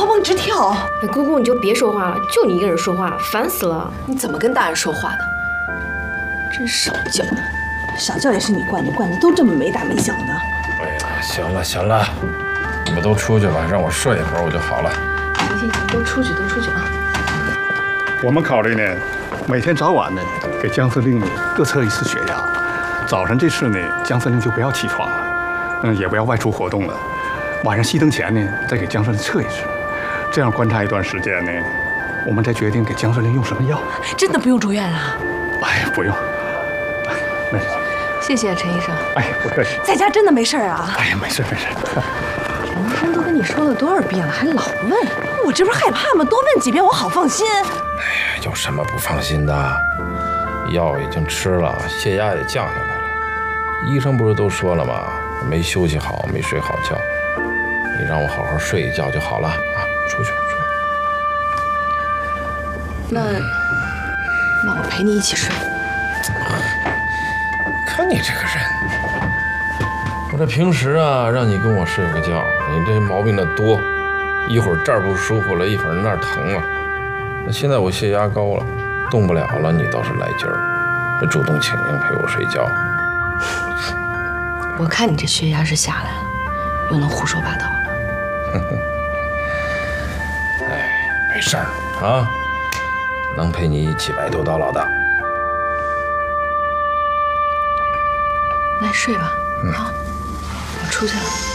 汪汪直跳。 哎，姑姑你就别说话了，就你一个人说话，烦死了。 你怎么跟大人说话的？真少教。少教也是你惯的，惯的都这么没大没小的。 哎呀，行了行了，你们都出去吧，让我睡一会儿我就好了。 行，都出去啊。 我们考虑呢，每天早晚呢给江司令呢各测一次血压。早上这次呢，江司令就不要起床了，也不要外出活动了。晚上熄灯前呢，再给江司令测一次。这样观察一段时间呢，我们再决定给江司令用什么药。 真的不用住院啊？ 哎，不用。没事。 谢谢陈医生。 哎，不客气。 在家真的没事啊？ 哎呀，没事没事。 陈医生都跟你说了多少遍了，还老问？我这不是害怕吗？多问几遍我好放心。 哎呀，有什么不放心的？药已经吃了，血压也降下来了。医生不是都说了吗？没休息好，没睡好觉。你让我好好睡一觉就好了啊！出去。 那我陪你一起睡。 看你这个人，我这平时啊，让你跟我睡个觉，你这毛病的多，一会儿这儿不舒服了，一会儿那儿疼了。那现在我血压高了，动不了了，你倒是来劲儿，主动请缨陪我睡觉。 我看你这血压是下来了，又能胡说八道了。 哎，没事儿啊，能陪你一起白头到老的。 来睡吧，好，我出去了。